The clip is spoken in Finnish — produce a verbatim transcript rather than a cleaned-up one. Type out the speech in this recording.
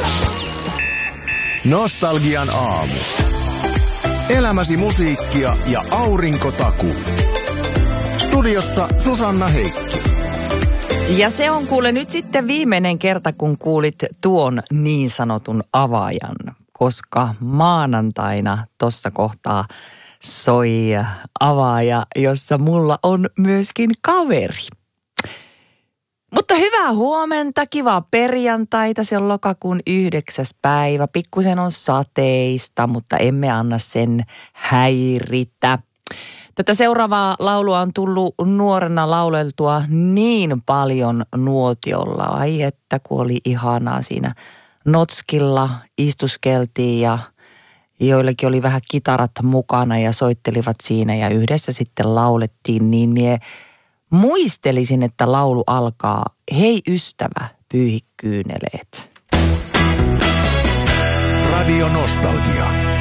Nostalgian aamu. Elämäsi musiikkia ja aurinkotakuu. Studiossa Susanna Heikki. Ja se on kuule nyt sitten viimeinen kerta, kun kuulit tuon niin sanotun avaajan, koska maanantaina tuossa kohtaa soi avaaja, jossa mulla on myöskin kaveri. Mutta hyvää huomenta, kivaa perjantaita, se on lokakuun yhdeksäs päivä. Pikkusen on sateista, mutta emme anna sen häiritä. Tätä seuraavaa laulua on tullut nuorena lauleltua niin paljon nuotiolla. Ai että kun oli ihanaa siinä notskilla, istuskeltiin ja joillekin oli vähän kitarat mukana ja soittelivat siinä ja yhdessä sitten laulettiin. Niin mie muistelisin, että laulu alkaa, hei ystävä, pyyhi kyyneleet. Radio Nostalgia.